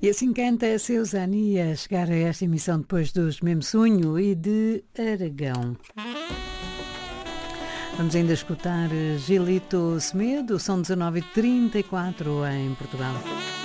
E assim canta a Seusani a chegar a esta emissão depois dos Mesmo Sonho e de Aragão. Vamos ainda escutar Gilito Semedo, são 19h34 em Portugal.